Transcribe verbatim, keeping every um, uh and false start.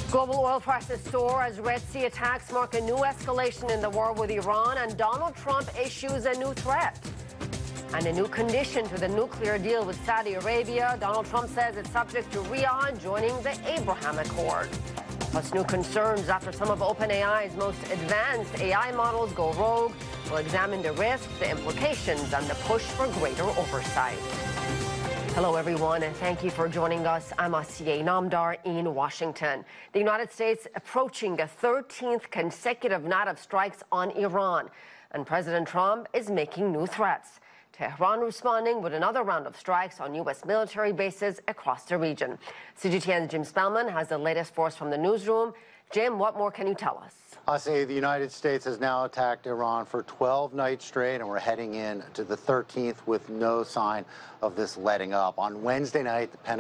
Global oil prices soar as Red Sea attacks mark a new escalation in the war with Iran, and Donald Trump issues a new threat and a new condition to the nuclear deal with Saudi Arabia. Donald Trump says it's subject to Riyadh joining the Abraham Accord. Plus new concerns after some of OpenAI's most advanced A I models go rogue. We'll examine the risks, the implications, and the push for greater oversight. Hello, everyone, and thank you for joining us. I'm Asiye Namdar in Washington. The United States approaching a thirteenth consecutive night of strikes on Iran, and President Trump is making new threats. Tehran responding with another round of strikes on U S military bases across the region. C G T N's Jim Spellman has the latest for us from the newsroom. Jim, what more can you tell us? I say the United States has now attacked Iran for twelve nights straight, and we're heading in to the thirteenth with no sign of this letting up. On Wednesday night, the Pentagon